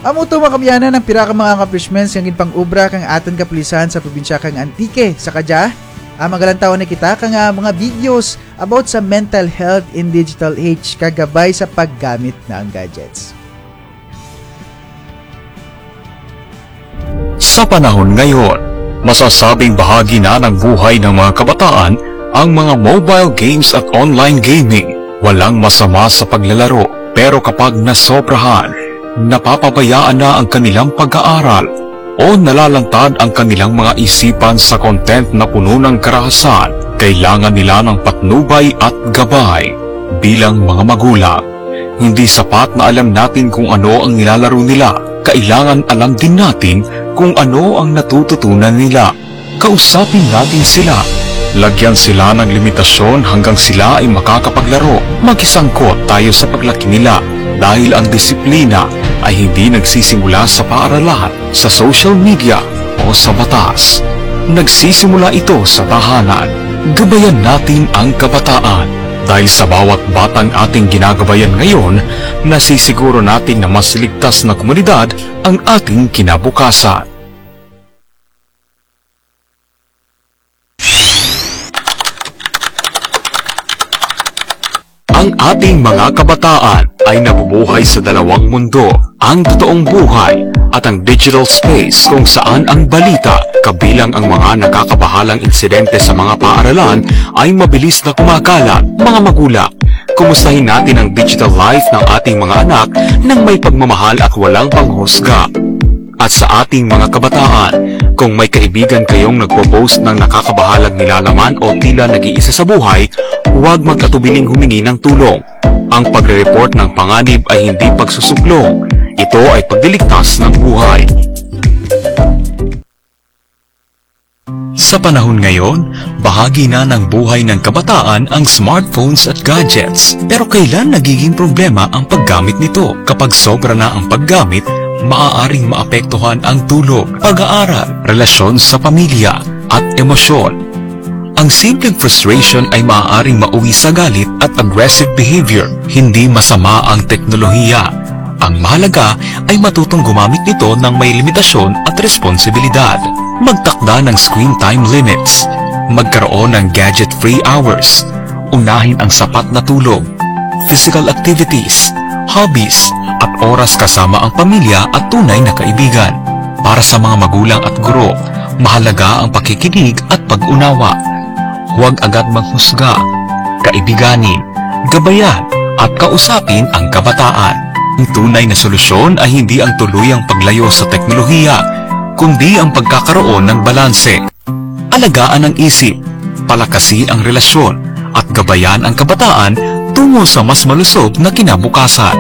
Amo ito makabiyanan ng pira ka mga accomplishments yung pang ubra kang aton kapulisan sa probinsya kang Antique. Sa kadya, magalantawan na kita kang mga videos about sa mental health in digital age kagabay sa paggamit ng gadgets. Sa panahon ngayon, masasabing bahagi na ng buhay ng mga kabataan ang mga mobile games at online gaming. Walang masama sa paglalaro, pero kapag nasobrahan, napapabayaan na ang kanilang pag-aaral o nalalantad ang kanilang mga isipan sa content na puno ng karahasan, kailangan nila ng patnubay at gabay. Bilang mga magulang, hindi sapat na alam natin kung ano ang nilalaro nila. Kailangan alam din natin kung ano ang natututunan nila. Kausapin natin sila. Lagyan sila ng limitasyon hanggang sila ay makakapaglaro. Makisangkot tayo sa paglaki nila dahil ang disiplina ay hindi nagsisimula sa paaralan, sa social media o sa batas. Nagsisimula ito sa tahanan. Gabayan natin ang kabataan dahil sa bawat batang ating ginagabayan ngayon, nasisiguro natin na mas ligtas na komunidad ang ating kinabukasan. Ang ating mga kabataan ay nabubuhay sa dalawang mundo, ang totoong buhay at ang digital space kung saan ang balita, kabilang ang mga nakakabahalang insidente sa mga paaralan ay mabilis na kumakalat. Mga magulang, kumustahin natin ang digital life ng ating mga anak nang may pagmamahal at walang panghusga. At sa ating mga kabataan, kung may kaibigan kayong nagpo-post ng nakakabahalang nilalaman o tila nag-iisa sa buhay, huwag magkatubiling humingi ng tulong. Ang pagre-report ng panganib ay hindi pagsusuklong. Ito ay pagliligtas ng buhay. Sa panahon ngayon, bahagi na ng buhay ng kabataan ang smartphones at gadgets. Pero kailan nagiging problema ang paggamit nito? Kapag sobra na ang paggamit, maaaring maapektuhan ang tulog, pag-aaral, relasyon sa pamilya, at emosyon. Ang simpleng frustration ay maaaring mauwi sa galit at aggressive behavior. Hindi masama ang teknolohiya. Ang mahalaga ay matutong gumamit nito ng may limitasyon at responsibilidad. Magtakda ng screen time limits. Magkaroon ng gadget-free hours. Unahin ang sapat na tulog, physical activities, hobbies, at oras kasama ang pamilya at tunay na kaibigan. Para sa mga magulang at guro, mahalaga ang pakikinig at pag-unawa. Huwag agad maghusga, kaibiganin, gabayan, at kausapin ang kabataan. Ang tunay na solusyon ay hindi ang tuluyang paglayo sa teknolohiya, kundi ang pagkakaroon ng balanse. Alagaan ang isip, palakasin ang relasyon, at gabayan ang kabataan tungo sa mas malusog na kinabukasan.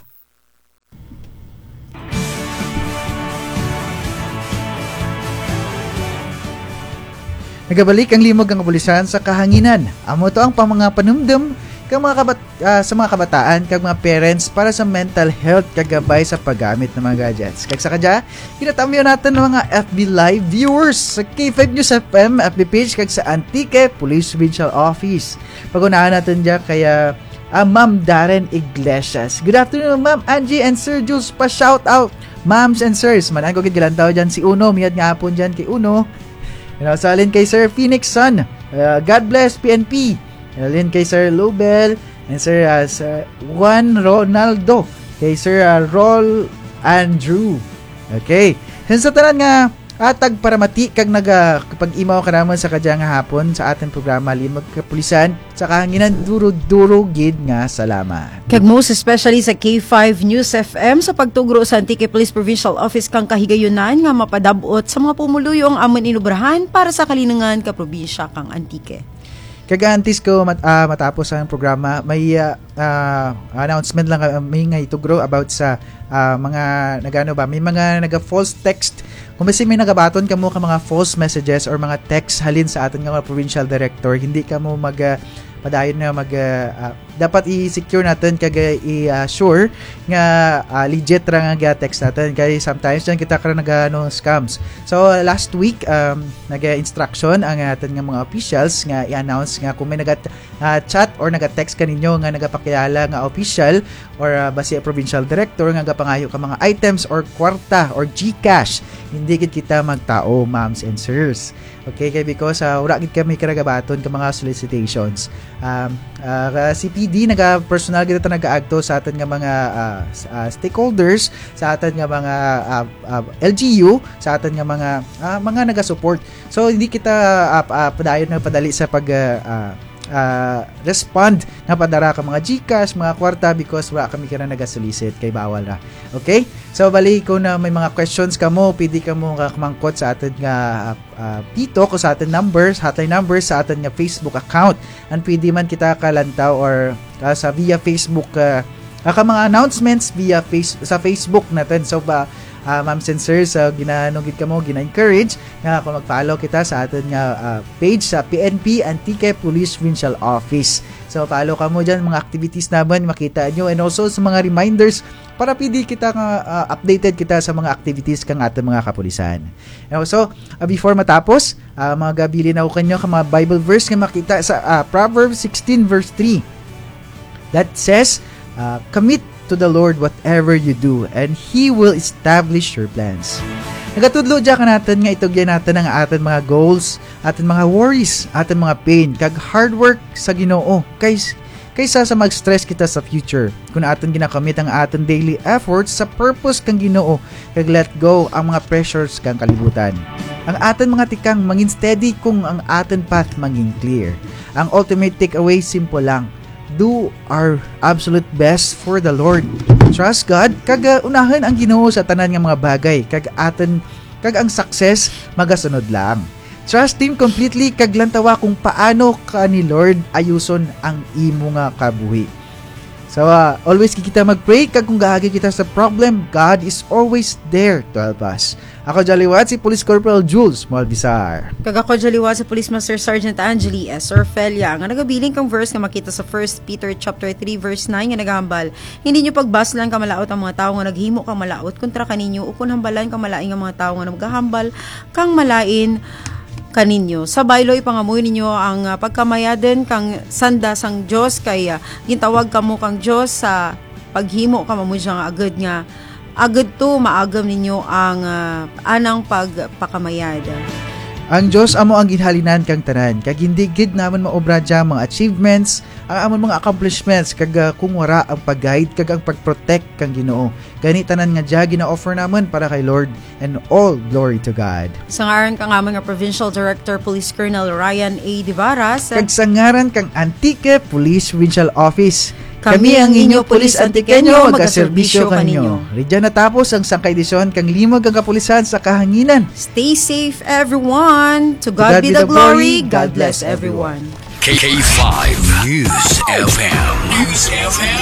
Nagabalik ang limog ang kapulisan sa kahanginan. Amo to ang mga panumdum kang sa mga kabataan kag mga parents para sa mental health kagabay sa paggamit ng mga gadgets. Kag sa kadya, kinatamyo natin ng mga FB Live viewers sa K5 News FM FB page kag sa Antique Police Provincial Office. Pag-unahan natin dyan kaya Ma'am Darren Iglesias. Good afternoon, Ma'am Angie and Sir Jules. Pa-shout out, Ma'ams and Sirs. Manan ko gilantaw dyan si Uno. Miyad nga hapon dyan kay Uno. Salin kay Sir Phoenix Sun. God bless PNP. Salin kay Sir Lobel and Sir Juan Ronaldo. Kay Sir Rol Andrew. Okay. Sa tanan nga atag para mati kag pag-imaw ka naman sa kadya nga hapon sa ating programa Limog Kapulisan sa kahanginan duro gid nga salamat. Kag most especially sa K5 News FM sa pagtugro sa Antique Police Provincial Office kang kahigayunan nga mapadabot sa mga pumuluyo ang amon inubrahan para sa kalinangan ka probinsya kang Antique. Kagantis ko matapos ang programa, may announcement lang may nga itugro about sa mga may mga naga-false text. Kung kasi may nagabaton ka mo ka mga false messages or mga text halin sa atin nga mga provincial director, hindi ka mo padayon na dapat i-secure natin kag i-sure nga legit ra nga text natin kay sometimes dyan kita karon scams. So last week nag-instruction ang atin nga mga officials nga i-announce nga kung may chat or naga-text kaninyo nga nagapakilala nga official or basi provincial director nga gapangayo ka mga items or kwarta or GCash, hindi gid kita magtao, ma'ams and sirs. Okay, kay because wala gid kami karagabaton ka mga solicitations. Si PD personal gid ta nagaagto sa aton nga mga stakeholders, sa aton nga mga LGU, sa aton nga mga naga-support. So hindi kita padayon na padali sa pag respond na padara ka mga GCash, mga kwarta because wala kami kira naga-solicit kay bawal na. Okay? So bali ko na may mga questions ka mo, pwede ka mo kamangkot sa atin nga pito ko sa atin numbers, hotline numbers sa atin nga Facebook account. And pwede man kita kalantaw or sa via Facebook mga announcements sa Facebook natin. So ma'am and sirs, ginanugid ka mo, gina-encourage nga kung mag-follow kita sa atin nga page sa PNP Antique Police Provincial Office. So follow ka mo dyan, mga activities naman makita nyo, and also sa mga reminders para pwede kita updated kita sa mga activities kang ating mga kapulisan. And also, before matapos, mga gabili na ko kanyo ka mga Bible verse nga makita sa Proverbs 16 verse 3 that says, commit to the Lord whatever you do, and He will establish your plans. Nagatudlo dyan ka natin nga itugyan natin ang ating mga goals, ating mga worries, ating mga pain, kag hard work sa Ginoo, kaysa sa mag-stress kita sa future. Kung atin ginakamit ang ating daily efforts sa purpose kang Ginoo, kag let go ang mga pressures kang kalibutan. Ang atin mga tikang mangin steady kung ang atin path mangin clear. Ang ultimate takeaway simple lang. Do our absolute best for the Lord. Trust God, kag unahan ang Ginoo sa tanan nga mga bagay, kag ang success magasunod lang. Trust Him completely, kag lantawa kung paano ka ni Lord ayuson ang imo nga kabuhi. So always kita mag-pray, kag kung gahagi kita sa problem, God is always there to help us. Ako Jaliwat, si Police Corporal Jules Malvisar. Kag ako Jaliwat, si Police Master Sergeant Angeli S. Orfelia. Nga nagabiling kang verse nga makita sa 1 Peter chapter 3 verse 9 nga nagahambal. Hindi nyo pagbaslan ka malaot ang mga tao nga naghimo kang malaot kontra kaninyo, ukon hambalan kang malain ang mga tao nga naghahambal kang malain kaninyo. Sa bayloy pangamoy ninyo ang pagkamayaden kang sanda sang Dios kay gintawag kamo kang Dios sa paghimo ka mamoy nga agad to maagam ninyo ang anang pagpakamayad. Ang Diyos amo ang ginhalinan kang tanan, kag hindi gid naman maobra dya mga achievements, ang amon mga accomplishments, kag kung wara ang pag-guide kag ang pag-protect kang Ginoo. Gani tanan nga dya gina-offer naman para kay Lord, and all glory to God. Sangaran kang amon nga Provincial Director Police Colonel Ryan A. Divaras, kag sangaran kang Antique Police Provincial Office. Kami ang inyo Police Antikeño, magaserbisyo kaninyo. Ridyan natapos ang sangkay edisyon kang limog ang kapulisan sa kahanginan. Stay safe everyone. To God be the glory. God bless everyone. K5 News FM.